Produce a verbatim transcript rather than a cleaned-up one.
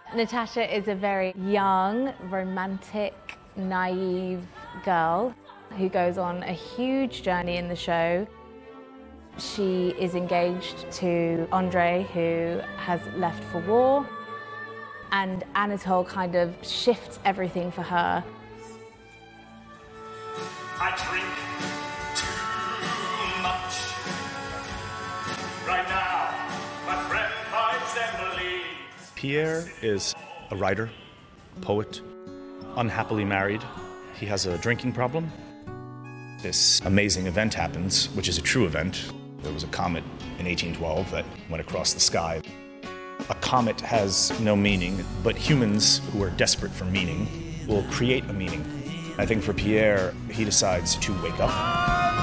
Natasha is a very young, romantic, naive girl who goes on a huge journey in the show. She is engaged to Andre, who has left for war, and Anatole kind of shifts everything for her. I drink too much. Right now, my breath hides and leaves. Pierre is a writer, poet, unhappily married. He has a drinking problem. This amazing event happens, which is a true event. There was a comet in eighteen twelve that went across the sky. A comet has no meaning, but humans who are desperate for meaning will create a meaning. I think for Pierre, he decides to wake up.